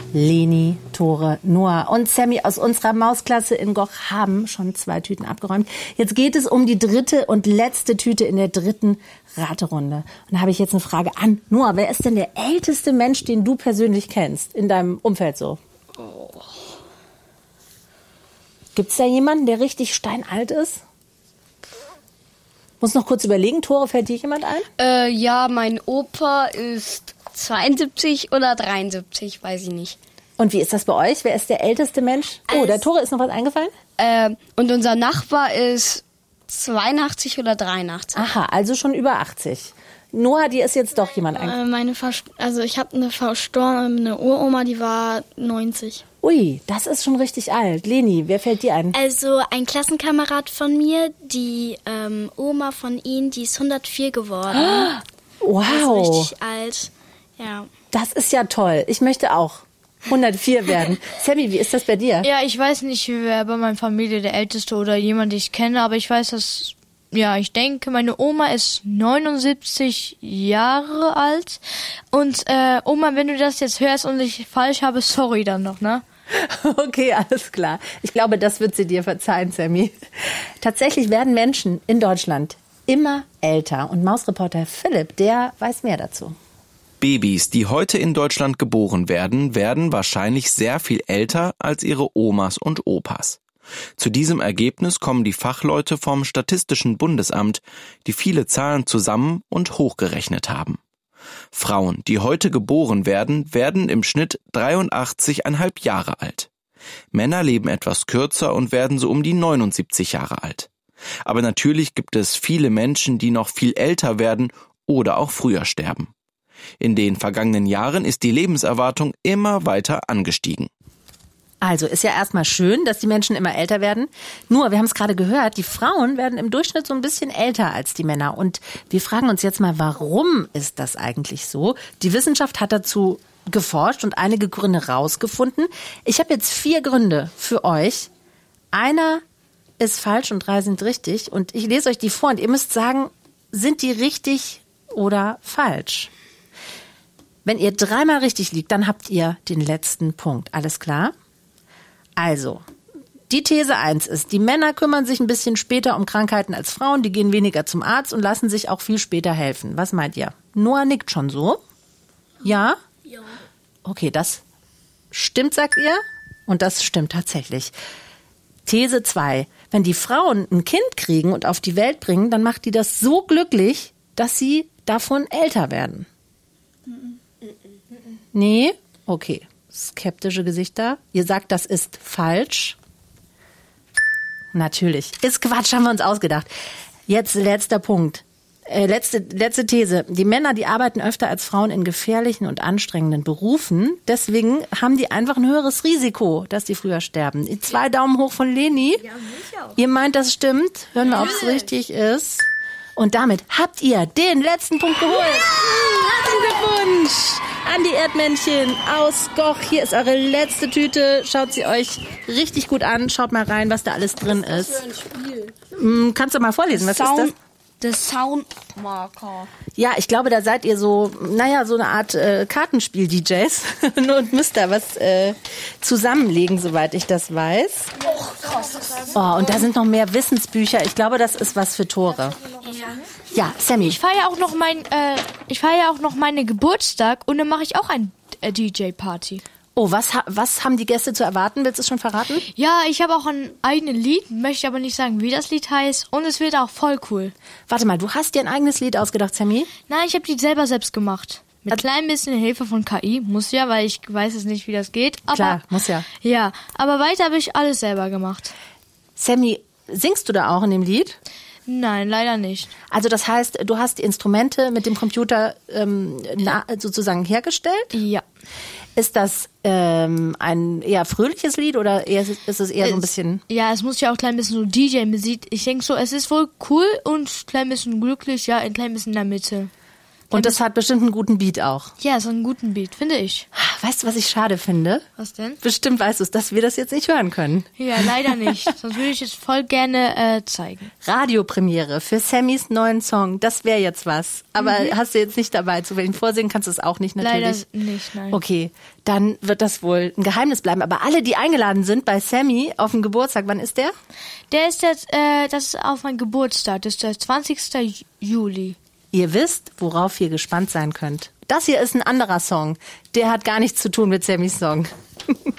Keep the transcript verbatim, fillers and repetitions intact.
Leni, Tore, Noah und Sammy aus unserer Mausklasse in Goch haben schon zwei Tüten abgeräumt. Jetzt geht es um die dritte und letzte Tüte in der dritten Raterunde. Und da habe ich jetzt eine Frage an Noah. Wer ist denn der älteste Mensch, den du persönlich kennst, in deinem Umfeld so? Oh. Gibt es da jemanden, der richtig steinalt ist? Muss noch kurz überlegen. Tore, fällt dir jemand ein? Äh, ja, mein Opa ist zweiundsiebzig oder dreiundsiebzig, weiß ich nicht. Und wie ist das bei euch? Wer ist der älteste Mensch? Oh, der Tore, ist noch was eingefallen? Äh, und unser Nachbar ist zweiundachtzig oder dreiundachtzig. Aha, also schon über achtzig. Noah, dir ist jetzt doch jemand eingefallen. Äh, meine Vers- also ich habe eine verstorbene Uroma, die war neunzig. Ui, das ist schon richtig alt. Leni, wer fällt dir ein? Also ein Klassenkamerad von mir, die ähm, Oma von ihm, die ist hundertvier geworden. Wow. Also richtig alt. Ja. Das ist ja toll. Ich möchte auch hundertvier werden. Sammy, wie ist das bei dir? Ja, ich weiß nicht, wer bei meiner Familie der Älteste oder jemand, den ich kenne, aber ich weiß, dass, ja, ich denke, meine Oma ist neunundsiebzig Jahre alt. Und äh, Oma, wenn du das jetzt hörst und ich falsch habe, sorry dann noch, ne? Okay, alles klar. Ich glaube, das wird sie dir verzeihen, Sammy. Tatsächlich werden Menschen in Deutschland immer älter. Und Mausreporter Philipp, der weiß mehr dazu. Babys, die heute in Deutschland geboren werden, werden wahrscheinlich sehr viel älter als ihre Omas und Opas. Zu diesem Ergebnis kommen die Fachleute vom Statistischen Bundesamt, die viele Zahlen zusammen und hochgerechnet haben. Frauen, die heute geboren werden, werden im Schnitt dreiundachtzig Komma fünf Jahre alt. Männer leben etwas kürzer und werden so um die neunundsiebzig Jahre alt. Aber natürlich gibt es viele Menschen, die noch viel älter werden oder auch früher sterben. In den vergangenen Jahren ist die Lebenserwartung immer weiter angestiegen. Also ist ja erstmal schön, dass die Menschen immer älter werden. Nur, wir haben es gerade gehört, die Frauen werden im Durchschnitt so ein bisschen älter als die Männer. Und wir fragen uns jetzt mal, warum ist das eigentlich so? Die Wissenschaft hat dazu geforscht und einige Gründe rausgefunden. Ich habe jetzt vier Gründe für euch. Einer ist falsch und drei sind richtig. Und ich lese euch die vor und ihr müsst sagen, sind die richtig oder falsch? Wenn ihr dreimal richtig liegt, dann habt ihr den letzten Punkt. Alles klar? Also, die These eins ist, die Männer kümmern sich ein bisschen später um Krankheiten als Frauen, die gehen weniger zum Arzt und lassen sich auch viel später helfen. Was meint ihr? Noah nickt schon so. Ja? Ja. Okay, das stimmt, sagt ihr. Und das stimmt tatsächlich. These zwei. Wenn die Frauen ein Kind kriegen und auf die Welt bringen, dann macht die das so glücklich, dass sie davon älter werden. Nee? Okay. Skeptische Gesichter. Ihr sagt, das ist falsch. Natürlich. Ist Quatsch, haben wir uns ausgedacht. Jetzt letzter Punkt. Äh, letzte, letzte These. Die Männer, die arbeiten öfter als Frauen in gefährlichen und anstrengenden Berufen. Deswegen haben die einfach ein höheres Risiko, dass die früher sterben. Zwei Daumen hoch von Leni. Ja, mich auch. Ihr meint, das stimmt. Hören wir, ob es richtig ist. Und damit habt ihr den letzten Punkt geholt. Herzlichen Glückwunsch an die Erdmännchen aus Goch. Hier ist eure letzte Tüte. Schaut sie euch richtig gut an. Schaut mal rein, was da alles drin ist. Was ist das für ein Spiel? Kannst du mal vorlesen, was Sound, ist das? der Soundmarker. Ja, ich glaube, da seid ihr so, naja, so eine Art äh, Kartenspiel-D Js und müsst da was äh, zusammenlegen, soweit ich das weiß. Oh, und da sind noch mehr Wissensbücher. Ich glaube, das ist was für Tore. Ja, Sammy. Ich feiere auch noch mein, äh, ich feiere auch noch meine Geburtstag und dann mache ich auch ein äh, D J-Party. Oh, was, ha- was haben die Gäste zu erwarten? Willst du es schon verraten? Ja, ich habe auch ein eigenes Lied, möchte aber nicht sagen, wie das Lied heißt. Und es wird auch voll cool. Warte mal, du hast dir ein eigenes Lied ausgedacht, Sammy? Nein, ich habe die selber selbst gemacht. Mit ein klein bisschen Hilfe von K I. Muss ja, weil ich weiß es nicht, wie das geht. Aber, Klar, muss ja. Ja, aber weiter habe ich alles selber gemacht. Sammy, singst du da auch in dem Lied? Nein, leider nicht. Also das heißt, du hast die Instrumente mit dem Computer ähm, na, sozusagen hergestellt? Ja. Ist das ähm, ein eher fröhliches Lied oder eher, ist es eher so ein bisschen... Ja, es muss ja auch ein klein bisschen so D J-Musik. Ich denke so, es ist wohl cool und ein klein bisschen glücklich, ja, ein klein bisschen in der Mitte. Und das hat bestimmt einen guten Beat auch. Ja, so einen guten Beat, finde ich. Weißt du, was ich schade finde? Was denn? Bestimmt weißt du es, dass wir das jetzt nicht hören können. Ja, leider nicht. Sonst würde ich es voll gerne äh, zeigen. Radiopremiere für Sammys neuen Song, das wäre jetzt was. Aber mhm. hast du jetzt nicht dabei, zu welchen vorsingen kannst du es auch nicht natürlich. Leider nicht, nein. Okay, dann wird das wohl ein Geheimnis bleiben. Aber alle, die eingeladen sind bei Sammy auf dem Geburtstag, wann ist der? Der ist jetzt, äh, das ist auf meinem Geburtstag, das ist der zwanzigsten Juli. Ihr wisst, worauf ihr gespannt sein könnt. Das hier ist ein anderer Song. Der hat gar nichts zu tun mit Sammys Song.